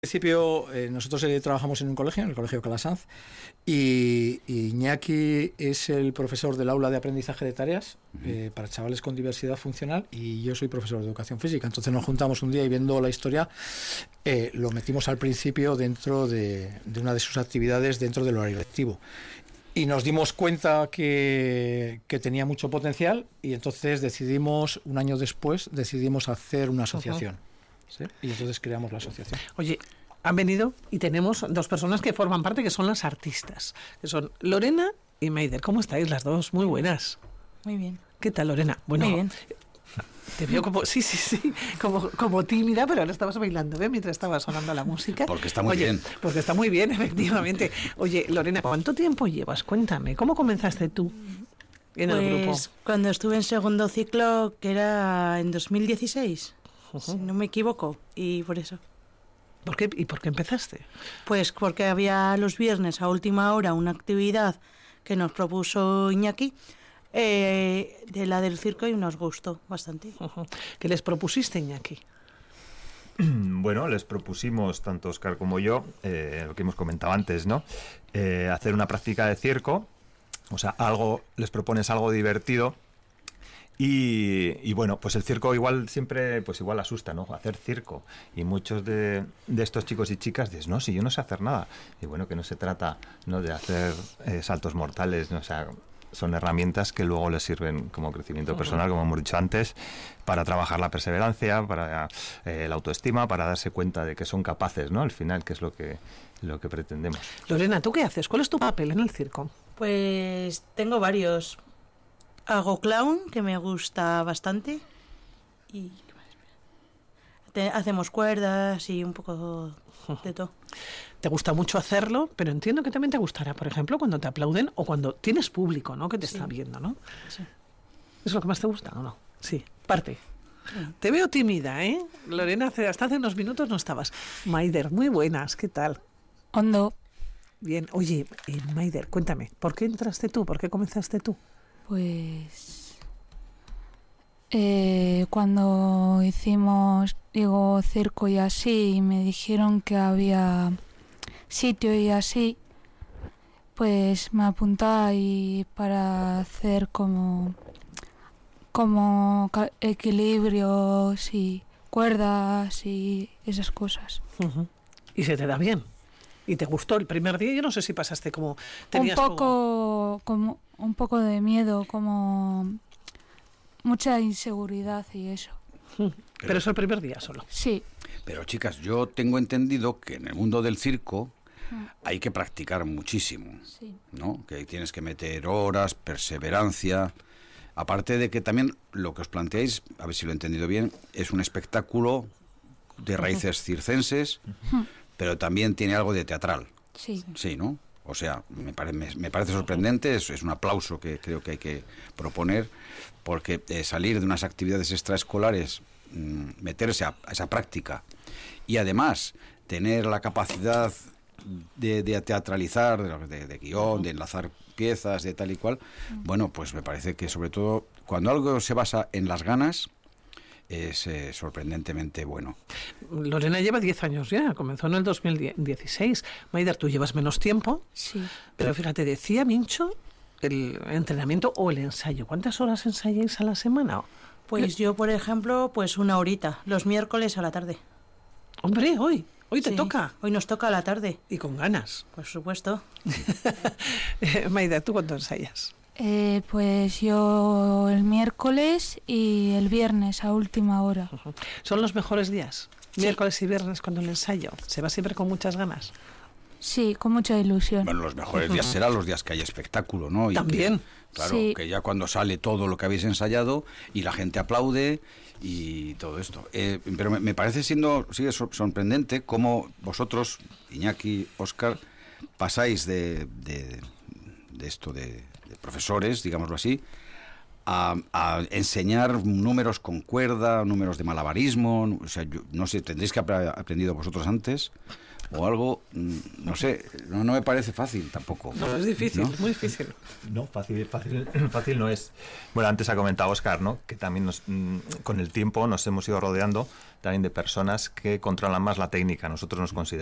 Al principio nosotros trabajamos en un colegio, en el Colegio Calasanz, y Iñaki es el profesor del aula de aprendizaje de tareas para chavales con diversidad funcional, y yo soy profesor de educación física. Entonces nos juntamos un día y, viendo la historia, lo metimos al principio dentro de una de sus actividades dentro del horario lectivo. Y nos dimos cuenta que tenía mucho potencial, y entonces un año después, decidimos hacer una asociación. ¿Sí? Y entonces creamos la asociación. Oye, han venido y tenemos dos personas que forman parte, que son las artistas, que son Lorena y Maider. ¿Cómo estáis las dos? Muy buenas. Muy bien. ¿Qué tal, Lorena? Bueno, muy bien. Te veo como, sí, como tímida, pero ahora estabas bailando, ¿ves? Mientras estaba sonando la música. Porque está muy bien. Porque está muy bien, efectivamente. Oye, Lorena, ¿cuánto tiempo llevas? Cuéntame, ¿cómo comenzaste tú en el grupo? Cuando estuve en segundo ciclo, que era en 2016, si no me equivoco, y por eso. ¿Por qué? ¿Y por qué empezaste? Pues porque había los viernes a última hora una actividad que nos propuso Iñaki, de la del circo, y nos gustó bastante. ¿Qué les propusiste, Iñaki? Bueno, les propusimos, tanto Óscar como yo, lo que hemos comentado antes, ¿no? Hacer una práctica de circo, o sea, les propones algo divertido. Y bueno, pues el circo igual siempre, pues igual asusta, ¿no? Hacer circo. Y muchos de estos chicos y chicas dicen, no, si yo no sé hacer nada. Y bueno, que no se trata, ¿no?, de hacer saltos mortales, ¿no? O sea, son herramientas que luego les sirven como crecimiento personal, como hemos dicho antes, para trabajar la perseverancia, para la autoestima, para darse cuenta de que son capaces, ¿no? Al final, que es lo que pretendemos. Lorena, ¿tú qué haces? ¿Cuál es tu papel en el circo? Pues tengo varios. Hago clown, que me gusta bastante, y hacemos cuerdas y un poco de todo. Te gusta mucho hacerlo, pero entiendo que también te gustará, por ejemplo, cuando te aplauden o cuando tienes público, ¿no?, que te está viendo, ¿no? Sí. ¿Es lo que más te gusta o no? Sí, parte. Te veo tímida, ¿eh? Lorena, hasta hace unos minutos no estabas. Maider, muy buenas, ¿qué tal? Hondo. Bien, oye, Maider, cuéntame, ¿por qué entraste tú? ¿Por qué comenzaste tú? Pues cuando hicimos, circo y así, y me dijeron que había sitio y así, pues me apuntaba y para hacer como equilibrios y cuerdas y esas cosas. ¿Y se te da bien? ¿Y te gustó el primer día? Yo no sé si pasaste como... Un poco de miedo, como mucha inseguridad y eso. Pero eso el primer día solo. Sí. Pero chicas, yo tengo entendido que en el mundo del circo hay que practicar muchísimo, sí, ¿no? Que tienes que meter horas, perseverancia. Aparte de que también lo que os planteáis, a ver si lo he entendido bien, es un espectáculo de raíces circenses, pero también tiene algo de teatral. Sí. Sí, ¿no? O sea, me parece sorprendente, es un aplauso que creo que hay que proponer, porque salir de unas actividades extraescolares, meterse a esa práctica y además tener la capacidad de teatralizar, de guión, de enlazar piezas, de tal y cual, bueno, pues me parece que sobre todo cuando algo se basa en las ganas, es sorprendentemente bueno. Lorena lleva 10 años ya, comenzó en el 2016. Maider, tú llevas menos tiempo. Sí. Pero fíjate, decía Mincho, el entrenamiento o el ensayo. ¿Cuántas horas ensayáis a la semana? Pues yo, por ejemplo, pues 1 horita, los miércoles a la tarde. Hombre, hoy te toca. Hoy nos toca a la tarde. Y con ganas. Por supuesto. Maider, ¿tú cuánto ensayas? Pues yo el miércoles y el viernes a última hora. ¿Son los mejores días? Sí. Miércoles y viernes cuando el ensayo. ¿Se va siempre con muchas ganas? Sí, con mucha ilusión. Bueno, los mejores días serán los días que hay espectáculo, ¿no? Y también. Claro, sí, que ya cuando sale todo lo que habéis ensayado y la gente aplaude y todo esto. Pero me parece sigue sorprendente cómo vosotros, Iñaki, Óscar, pasáis de esto de profesores, digámoslo así, a enseñar números con cuerda, números de malabarismo. O sea, yo no sé, tendréis que haber aprendido vosotros antes o algo, no sé, no me parece fácil tampoco. No, es difícil, ¿no? Muy difícil. No, fácil no es. Bueno, antes ha comentado Óscar, ¿no?, que también con el tiempo nos hemos ido rodeando también de personas que controlan más la técnica. Nosotros nos consideramos